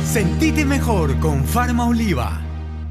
Sentite mejor con Farma Oliva.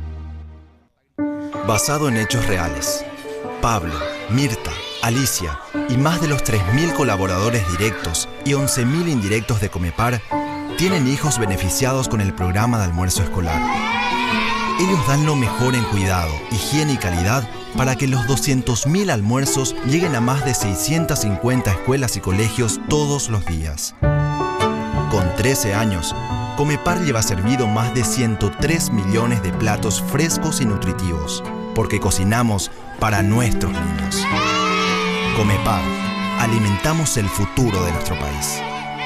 Basado en hechos reales, Pablo, Mirta, Alicia y más de los 3.000 colaboradores directos y 11.000 indirectos de Comepar tienen hijos beneficiados con el programa de almuerzo escolar. Ellos dan lo mejor en cuidado, higiene y calidad para que los 200.000 almuerzos lleguen a más de 650 escuelas y colegios todos los días. Con 13 años, Comepar lleva servido más de 103 millones de platos frescos y nutritivos, porque cocinamos para nuestros niños. Comepar, alimentamos el futuro de nuestro país.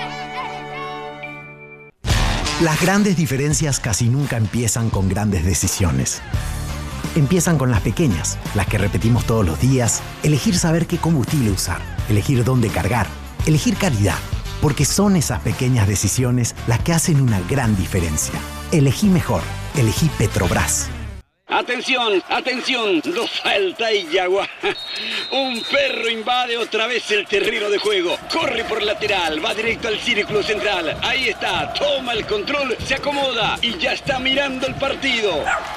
Las grandes diferencias casi nunca empiezan con grandes decisiones. Empiezan con las pequeñas, las que repetimos todos los días. Elegir saber qué combustible usar, elegir dónde cargar, elegir calidad. Porque son esas pequeñas decisiones las que hacen una gran diferencia. Elegí mejor, elegí Petrobras. ¡Atención! ¡Atención! ¡No falta y agua! Un perro invade otra vez el terreno de juego. Corre por lateral, va directo al círculo central. Ahí está, toma el control, se acomoda y ya está mirando el partido.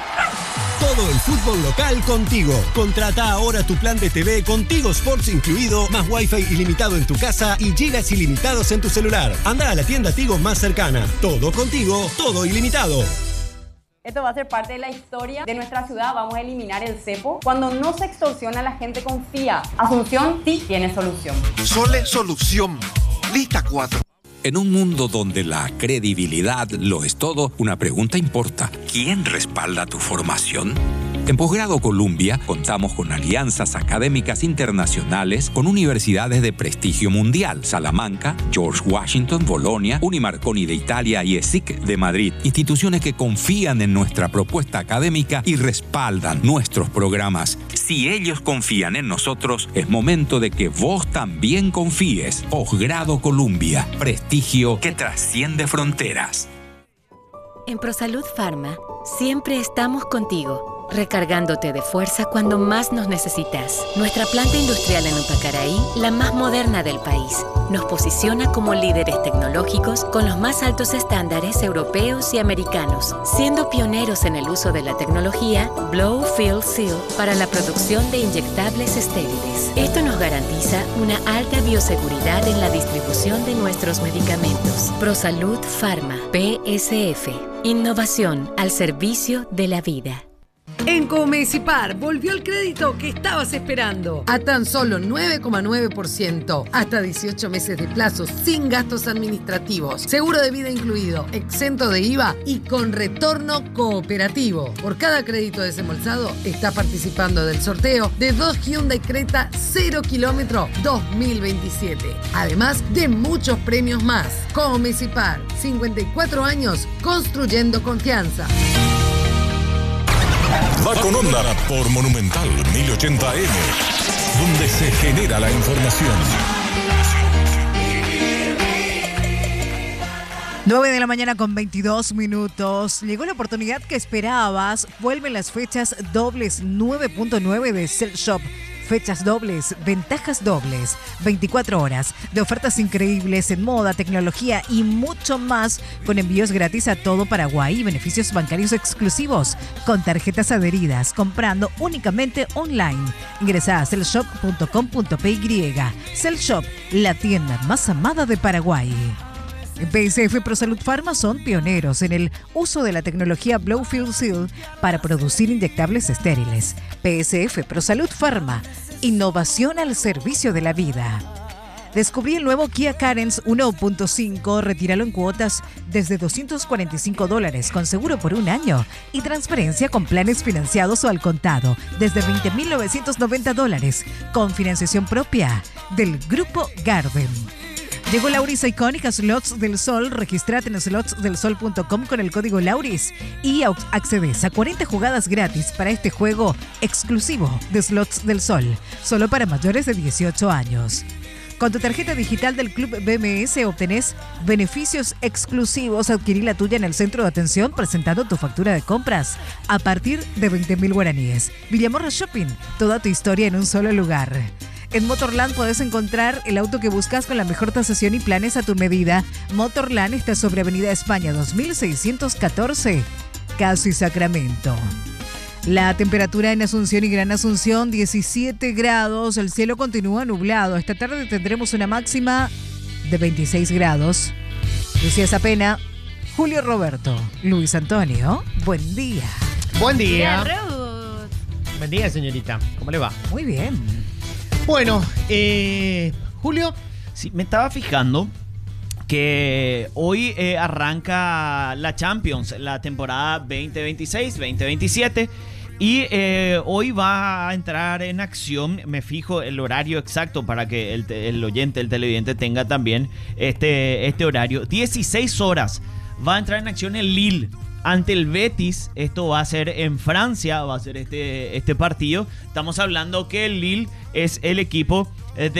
Todo el fútbol local contigo. Contrata ahora tu plan de TV con Tigo Sports incluido, más Wi-Fi ilimitado en tu casa y gigas ilimitados en tu celular. Anda a la tienda Tigo más cercana. Todo contigo, todo ilimitado. Esto va a ser parte de la historia de nuestra ciudad. Vamos a eliminar el cepo. Cuando no se extorsiona, la gente confía. Asunción sí tiene solución. Sole Solución. Lista 4. En un mundo donde la credibilidad lo es todo, una pregunta importa. ¿Quién respalda tu formación? En Posgrado Columbia contamos con alianzas académicas internacionales con universidades de prestigio mundial: Salamanca, George Washington, Bolonia, Unimarconi de Italia y ESIC de Madrid. Instituciones que confían en nuestra propuesta académica y respaldan nuestros programas. Si ellos confían en nosotros, es momento de que vos también confíes. Posgrado Columbia, prestigio que trasciende fronteras. En ProSalud Pharma, siempre estamos contigo, recargándote de fuerza cuando más nos necesitas. Nuestra planta industrial en Upacaraí, la más moderna del país, nos posiciona como líderes tecnológicos con los más altos estándares europeos y americanos, siendo pioneros en el uso de la tecnología Blow Fill Seal para la producción de inyectables estériles. Esto nos garantiza una alta bioseguridad en la distribución de nuestros medicamentos. ProSalud Pharma, PSF. Innovación al servicio de la vida. En Comecipar volvió el crédito que estabas esperando a tan solo 9,9%, hasta 18 meses de plazo, sin gastos administrativos, seguro de vida incluido, exento de IVA y con retorno cooperativo. Por cada crédito desembolsado está participando del sorteo de 2 Hyundai Creta 0 kilómetro 2027, además de muchos premios más. Comecipar, 54 años construyendo confianza. Va con onda por Monumental 1080M, donde se genera la información. 9 de la mañana con 22 minutos. Llegó la oportunidad que esperabas. Vuelven las fechas dobles 9.9 de Cell Shop. Fechas dobles, ventajas dobles, 24 horas de ofertas increíbles en moda, tecnología y mucho más, con envíos gratis a todo Paraguay y beneficios bancarios exclusivos con tarjetas adheridas, comprando únicamente online. Ingresa a cellshop.com.py. Cell Shop, la tienda más amada de Paraguay. En PSF ProSalud Pharma son pioneros en el uso de la tecnología Blow Fill Seal para producir inyectables estériles. PSF ProSalud Pharma, innovación al servicio de la vida. Descubrí el nuevo Kia Carens 1.5, retíralo en cuotas desde $245 con seguro por un año y transferencia con planes financiados o al contado desde $20.990 con financiación propia del Grupo Garden. Llegó Lauris Iconic a Slots del Sol. Registrate en slotsdelsol.com con el código Lauris y accedes a 40 jugadas gratis para este juego exclusivo de Slots del Sol, solo para mayores de 18 años. Con tu tarjeta digital del Club BMS obtenés beneficios exclusivos. Adquirí la tuya en el centro de atención presentando tu factura de compras a partir de 20.000 guaraníes. Villamorra Shopping, toda tu historia en un solo lugar. En Motorland podés encontrar el auto que buscas con la mejor tasación y planes a tu medida. Motorland está sobre Avenida España 2614, Casi Sacramento. La temperatura en Asunción y Gran Asunción, 17 grados. El cielo continúa nublado. Esta tarde tendremos una máxima de 26 grados. Lucía Zapena, Julio Roberto, Luis Antonio, buen día. Buen día. Buen día, señorita. ¿Cómo le va? Muy bien. Bueno, Julio. Sí, me estaba fijando que hoy arranca la Champions, la temporada 2026-2027. Y hoy va a entrar en acción, me fijo el horario exacto para que el oyente, el televidente tenga también este horario. 16 horas va a entrar en acción el Lille ante el Betis. Esto va a ser en Francia, va a ser este partido. Estamos hablando que el Lille es el equipo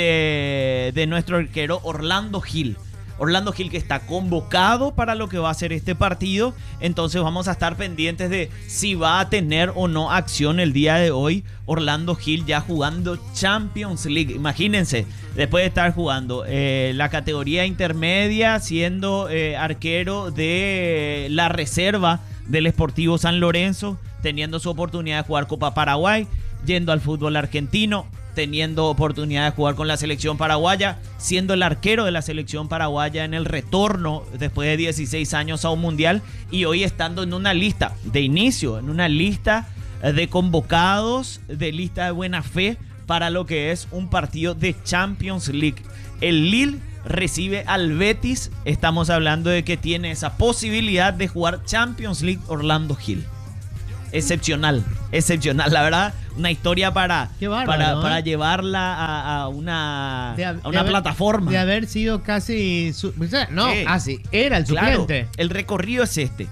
de nuestro arquero Orlando Gil. Orlando Gil, que está convocado para lo que va a ser este partido. Entonces vamos a estar pendientes de si va a tener o no acción el día de hoy. Orlando Gil ya jugando Champions League. Imagínense, después de estar jugando la categoría intermedia, siendo arquero de la reserva del Sportivo San Lorenzo, teniendo su oportunidad de jugar Copa Paraguay, yendo al fútbol argentino, teniendo oportunidad de jugar con la selección paraguaya, siendo el arquero de la selección paraguaya en el retorno después de 16 años a un mundial, y hoy estando en una lista de inicio, en una lista de convocados, de lista de buena fe para lo que es un partido de Champions League. El Lille recibe al Betis. Estamos hablando de que tiene esa posibilidad de jugar Champions League Orlando Gil. Excepcional, la verdad, una historia para llevarla a una plataforma. De haber sido casi... era el suplente. Claro, el recorrido es este.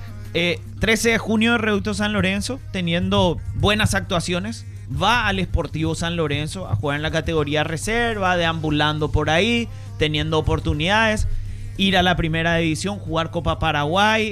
13 de junio de Reducto San Lorenzo, teniendo buenas actuaciones, va al Sportivo San Lorenzo a jugar en la categoría reserva, deambulando por ahí, teniendo oportunidades. Ir a la primera división, jugar Copa Paraguay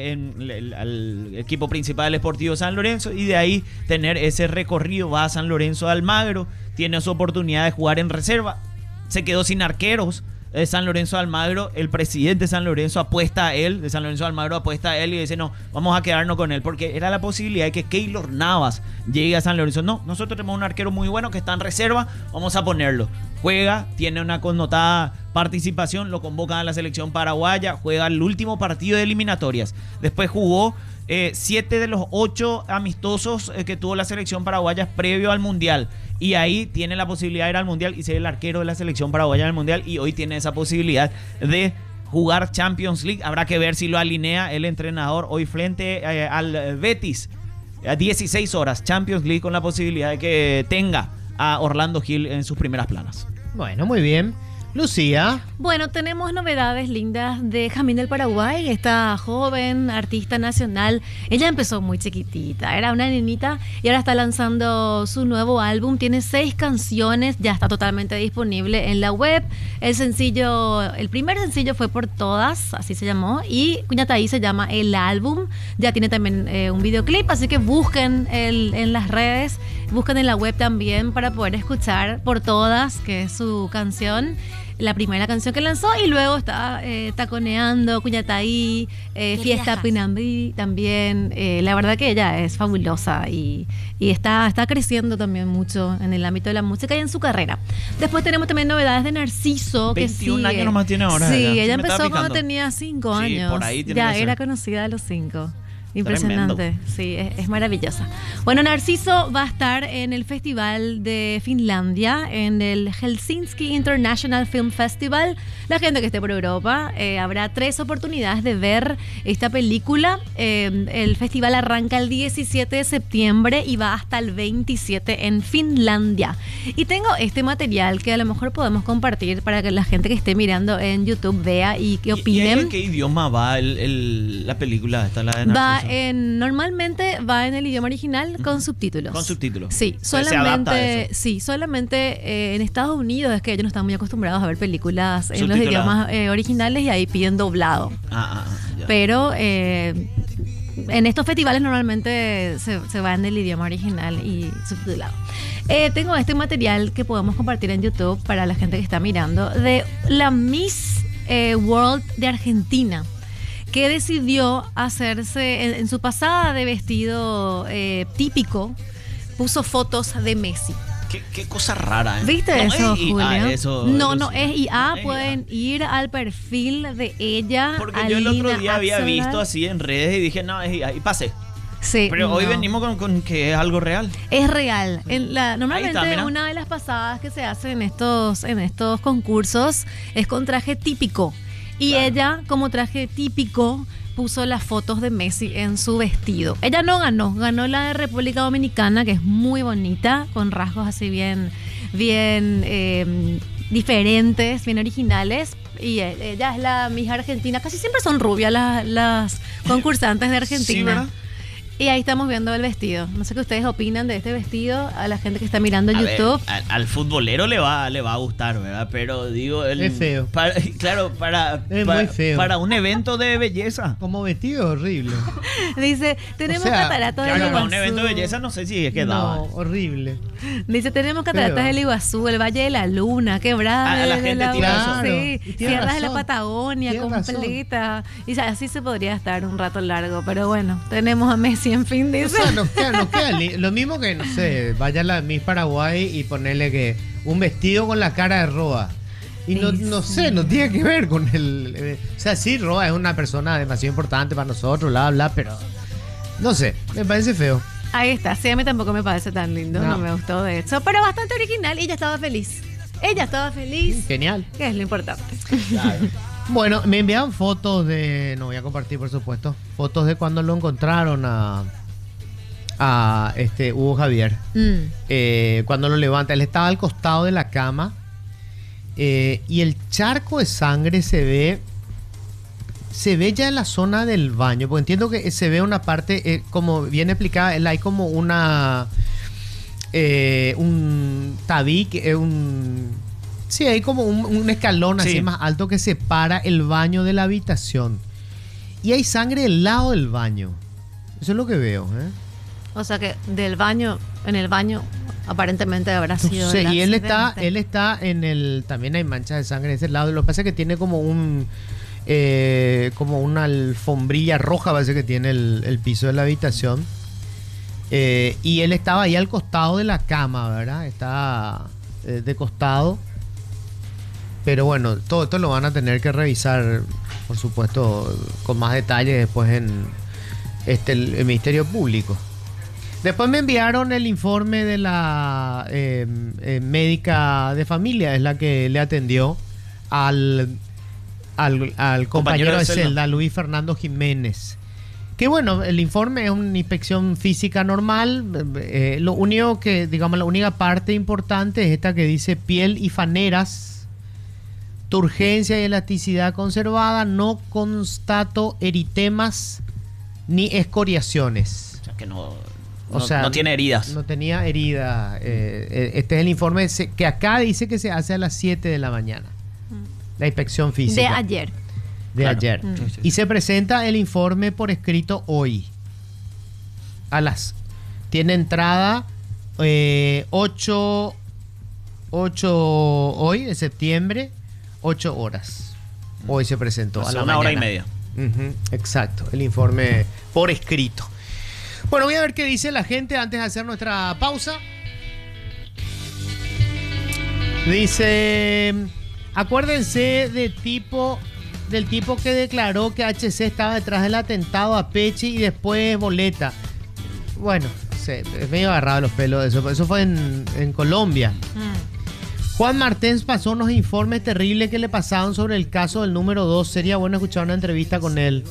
al equipo principal del Sportivo San Lorenzo, y de ahí tener ese recorrido. Va a San Lorenzo de Almagro, tiene su oportunidad de jugar en reserva, se quedó sin arqueros. San Lorenzo de Almagro, el presidente de San Lorenzo apuesta a él, de San Lorenzo de Almagro apuesta a él y dice: no, vamos a quedarnos con él, porque era la posibilidad de que Keylor Navas llegue a San Lorenzo. No, nosotros tenemos un arquero muy bueno que está en reserva, vamos a ponerlo. Juega, tiene una connotada participación, lo convocan a la selección paraguaya, juega el último partido de eliminatorias. Después jugó 7 de los 8 amistosos que tuvo la selección paraguaya previo al Mundial. Y ahí tiene la posibilidad de ir al Mundial y ser el arquero de la selección paraguaya en el Mundial. Y hoy tiene esa posibilidad de jugar Champions League. Habrá que ver si lo alinea el entrenador hoy frente al Betis. A 16 horas, Champions League, con la posibilidad de que tenga a Orlando Gil en sus primeras planas. Bueno, muy bien. Lucía. Bueno, tenemos novedades lindas de Jamín del Paraguay, esta joven artista nacional. Ella empezó muy chiquitita, era una niñita y ahora está lanzando su nuevo álbum. Tiene 6 canciones, ya está totalmente disponible en la web. El primer sencillo fue Por Todas, así se llamó, y Cuñataí se llama el álbum. Ya tiene también un videoclip, así que busquen en las redes, busquen en la web también para poder escuchar Por Todas, que es su canción, la primera canción que lanzó, y luego está Taconeando, Cuñataí, Fiesta Pinambí también. La verdad que ella es fabulosa y está creciendo también mucho en el ámbito de la música y en su carrera. Después tenemos también novedades de Narciso, 21 que sigue. años nomás tiene ahora. Sí, ella empezó cuando tenía 5 años. Por ahí tiene ya que era ser. conocida a los 5. Impresionante, Tremendo. sí, es maravillosa. Bueno, Narciso va a estar en el Festival de Finlandia, en el Helsinki International Film Festival. La gente que esté por Europa, habrá 3 oportunidades de ver esta película. El festival arranca el 17 de septiembre y va hasta el 27 en Finlandia. Y tengo este material que a lo mejor podemos compartir para que la gente que esté mirando en YouTube vea y que opinen. ¿Y en qué idioma va la película esta, la de Narciso? Normalmente va en el idioma original con subtítulos. Con subtítulos. Sí, solamente en Estados Unidos es que ellos no están muy acostumbrados a ver películas en los idiomas originales y ahí piden doblado. Ya. Pero en estos festivales normalmente se va en el idioma original y subtitulado. Tengo este material que podemos compartir en YouTube para la gente que está mirando de la Miss World de Argentina, que decidió hacerse en su pasada de vestido típico, puso fotos de Messi. Qué cosa rara, ¿eh? ¿Viste no eso, es IA, Julio? eso, No es IA. Pueden ir al perfil de ella. Porque yo el otro día había visto así en redes y dije, no, es IA. Y pasé. Sí, pero hoy venimos con que es algo real. Es real. Normalmente está, una de las pasadas que se hace en estos concursos es con traje típico. Y ella, como traje típico, puso las fotos de Messi en su vestido. Ella no ganó la de República Dominicana, que es muy bonita, con rasgos así bien diferentes, bien originales. Y ella es la Miss Argentina. Casi siempre son rubias las concursantes de Argentina. Sí, y ahí estamos viendo el vestido. No sé qué ustedes opinan de este vestido, a la gente que está mirando YouTube. Ver, al futbolero le va a gustar, ¿verdad? Pero digo... Es feo. Es muy feo. Para un evento de belleza. Como vestido horrible. Dice, tenemos cataratas del Iguazú. Para un evento de belleza no sé si es que daba. No, horrible. Dice, tenemos cataratas del Iguazú, el Valle de la Luna, Quebrada la gente tira sí, tierras de la Patagonia completa. Y así se podría estar un rato largo. Pero bueno, tenemos a Messi, en fin, dice. O sea, nos queda lo mismo que, no sé, vaya a la Miss Paraguay y ponerle que un vestido con la cara de Roa. Y no sé, no tiene que ver con el... o sea, sí, Roa es una persona demasiado importante para nosotros, bla, bla, pero... No sé, me parece feo. Ahí está, sí, a mí tampoco me parece tan lindo, no me gustó de hecho, pero bastante original y ella estaba feliz. Genial. Que es lo importante. Claro. Bueno, me enviaban fotos no voy a compartir por supuesto, fotos de cuando lo encontraron a Hugo Javier. Cuando lo levanta, él estaba al costado de la cama y el charco de sangre se ve ya en la zona del baño, porque entiendo que se ve una parte, como bien explicada, hay como un tabique, sí, hay como un escalón así más alto que separa el baño de la habitación. Y hay sangre del lado del baño. Eso es lo que veo, ¿eh? O sea que en el baño, aparentemente habrá sido. Sí, y él está en el. También hay manchas de sangre de ese lado. Lo que pasa es que tiene como una alfombrilla roja, parece que tiene el piso de la habitación. Y él estaba ahí al costado de la cama, ¿verdad? Está de costado. Pero bueno, todo esto lo van a tener que revisar, por supuesto, con más detalle después en el Ministerio Público. Después me enviaron el informe de la médica de familia, es la que le atendió al compañero de celda, Luis Fernando Jiménez. Que bueno, el informe es una inspección física normal. Lo único que, digamos, la única parte importante es esta que dice piel y faneras. Turgencia y elasticidad conservada, no constato eritemas ni escoriaciones. O sea que no tiene heridas. No tenía herida. Este es el informe que acá dice que se hace a las 7 de la mañana. La inspección física. De ayer. Ayer. Y se presenta el informe por escrito hoy. Tiene entrada 8 hoy de septiembre. 8 horas. Hoy se presentó a la una mañana. Hora y media. Exacto, el informe por escrito. Bueno, voy a ver qué dice la gente antes de hacer nuestra pausa. Dice, acuérdense del tipo que declaró que HC estaba detrás del atentado a Pechi y después Boleta. Bueno, es medio agarrado los pelos de eso. Eso fue en Colombia. Juan Martens pasó unos informes terribles que le pasaron sobre el caso del número 2. Sería bueno escuchar una entrevista con él.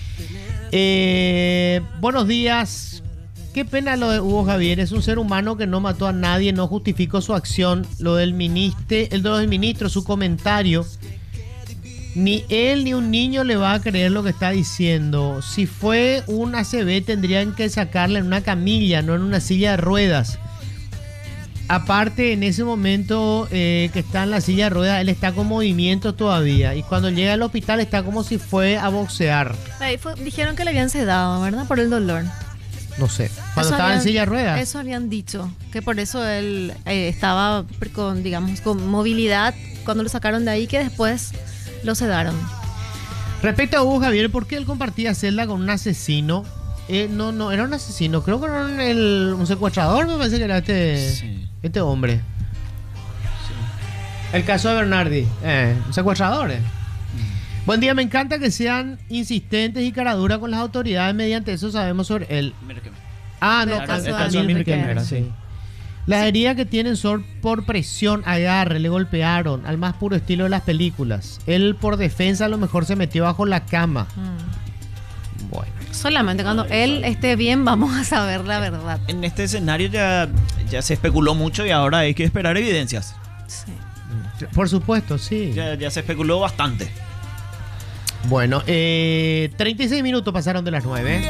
Buenos días. Qué pena lo de Hugo Javier. Es un ser humano que no mató a nadie, no justificó su acción. Lo del ministro, su comentario. Ni él ni un niño le va a creer lo que está diciendo. Si fue un ACV tendrían que sacarle en una camilla, no en una silla de ruedas. Aparte, en ese momento que está en la silla de ruedas, él está con movimiento todavía. Y cuando llega al hospital está como si fue a boxear. Dijeron que le habían sedado, ¿verdad? Por el dolor. No sé. Cuando estaba en silla de ruedas. Eso habían dicho. Que por eso él estaba con, digamos, con movilidad cuando lo sacaron de ahí, que después lo sedaron. Respecto a Hugo Javier, ¿por qué él compartía celda con un asesino? No era un asesino. Creo que era un secuestrador, me parece que era este hombre. Sí. El caso de Bernardi. Secuestradores. Buen día, me encanta que sean insistentes y caradura con las autoridades. Mediante eso sabemos sobre él. El caso de Mirkemer, sí. Las heridas que tienen son por presión, agarre, le golpearon, al más puro estilo de las películas. Él por defensa a lo mejor se metió bajo la cama. Bueno. Solamente cuando él esté bien vamos a saber la verdad. En este escenario ya se especuló mucho y ahora hay que esperar evidencias. Sí. Por supuesto, sí. Ya se especuló bastante. Bueno, 36 minutos pasaron de las 9.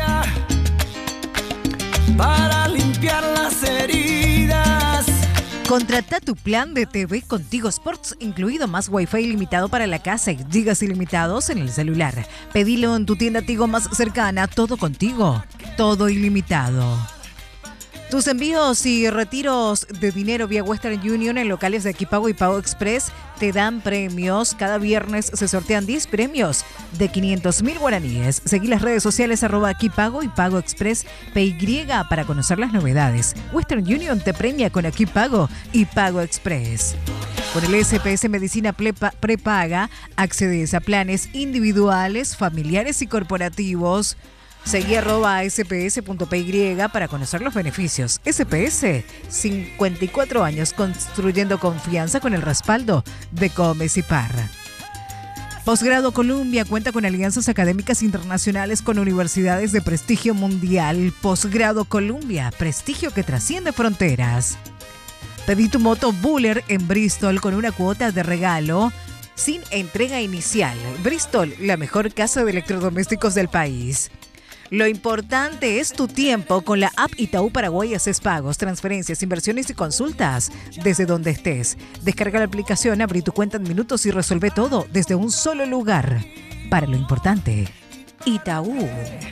Para limpiar las heridas. Contrata tu plan de TV con Tigo Sports, incluido más Wi-Fi ilimitado para la casa y gigas ilimitados en el celular. Pedilo en tu tienda Tigo más cercana, todo contigo, todo ilimitado. Tus envíos y retiros de dinero vía Western Union en locales de Equipago y Pago Express te dan premios. Cada viernes se sortean 10 premios de 500.000 guaraníes. Seguí las redes sociales @Equipago y Pago Express PY para conocer las novedades. Western Union te premia con Equipago y Pago Express. Con el SPS Medicina Prepaga accedes a planes individuales, familiares y corporativos. Seguí @sps.py para conocer los beneficios. SPS, 54 años construyendo confianza con el respaldo de Gómez y Parra. Posgrado Columbia cuenta con alianzas académicas internacionales con universidades de prestigio mundial. Posgrado Columbia, prestigio que trasciende fronteras. Pedí tu moto Buller en Bristol con una cuota de regalo sin entrega inicial. Bristol, la mejor casa de electrodomésticos del país. Lo importante es tu tiempo. Con la app Itaú Paraguay haces pagos, transferencias, inversiones y consultas desde donde estés. Descarga la aplicación, abrí tu cuenta en minutos y resuelve todo desde un solo lugar. Para lo importante, Itaú.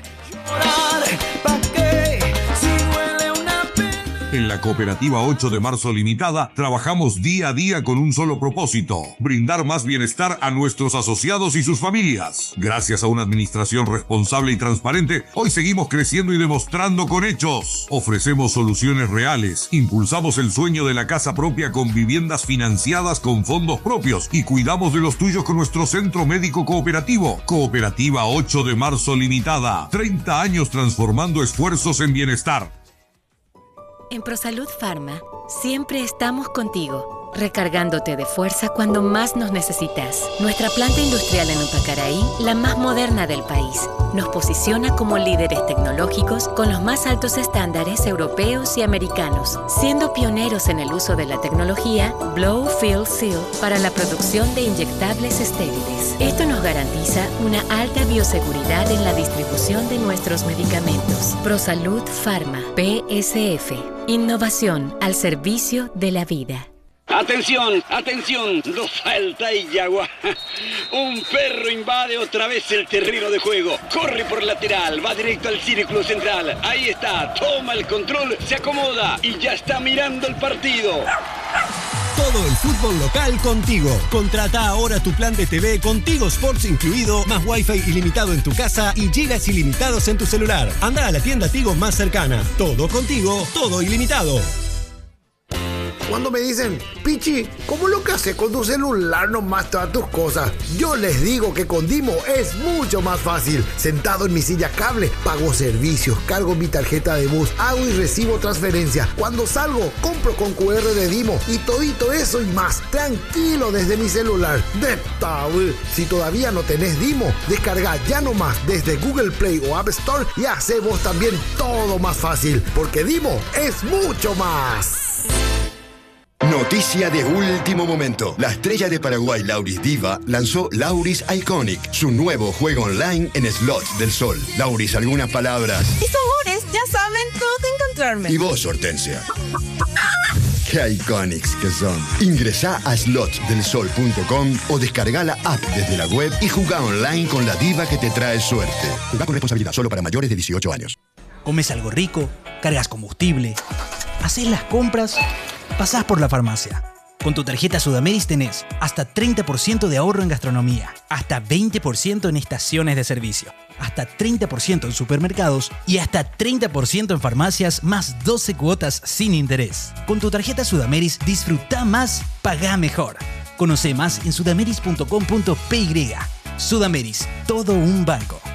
En la Cooperativa 8 de Marzo Limitada trabajamos día a día con un solo propósito: brindar más bienestar a nuestros asociados y sus familias. Gracias a una administración responsable y transparente, hoy seguimos creciendo y demostrando con hechos. Ofrecemos soluciones reales, impulsamos el sueño de la casa propia con viviendas financiadas con fondos propios y cuidamos de los tuyos con nuestro centro médico cooperativo. Cooperativa 8 de Marzo Limitada, 30 años transformando esfuerzos en bienestar. En ProSalud Pharma, siempre estamos contigo, recargándote de fuerza cuando más nos necesitas. Nuestra planta industrial en Upacaraí, la más moderna del país, nos posiciona como líderes tecnológicos con los más altos estándares europeos y americanos, siendo pioneros en el uso de la tecnología Blow Fill Seal para la producción de inyectables estériles. Esto nos garantiza una alta bioseguridad en la distribución de nuestros medicamentos. ProSalud Pharma, PSF. Innovación al servicio de la vida. Atención, atención, dos Falta y Yagua. Un perro invade otra vez el terreno de juego. Corre por lateral, va directo al círculo central. Ahí está, toma el control, se acomoda y ya está mirando el partido. Todo el fútbol local contigo. Contrata ahora tu plan de TV con Tigo Sports incluido, más Wi-Fi ilimitado en tu casa y gigas ilimitados en tu celular. Anda a la tienda Tigo más cercana. Todo contigo, todo ilimitado. Cuando me dicen, Pichi, ¿cómo lo que haces con tu celular nomás todas tus cosas? Yo les digo que con Dimo es mucho más fácil. Sentado en mi silla cable, pago servicios, cargo mi tarjeta de bus, hago y recibo transferencia. Cuando salgo, compro con QR de Dimo y todito eso y más. Tranquilo desde mi celular. De tabú. Si todavía no tenés Dimo, descarga ya nomás desde Google Play o App Store y hace vos también todo más fácil. Porque Dimo es mucho más. Noticia de último momento. La estrella de Paraguay, Lauris Diva, lanzó Lauris Iconic, su nuevo juego online en slots del sol. Lauris, algunas palabras. Mis amores, ya saben dónde encontrarme. Y vos, Hortensia. Qué iconics que son. Ingresá a slotsdelsol.com o descarga la app desde la web y jugá online con la diva que te trae suerte. Jugá con responsabilidad solo para mayores de 18 años. Comes algo rico, cargas combustible, haces las compras, pasás por la farmacia. Con tu tarjeta Sudameris tenés hasta 30% de ahorro en gastronomía, hasta 20% en estaciones de servicio, hasta 30% en supermercados y hasta 30% en farmacias, más 12 cuotas sin interés. Con tu tarjeta Sudameris disfruta más, pagá mejor. Conoce más en sudameris.com.py. Sudameris, todo un banco.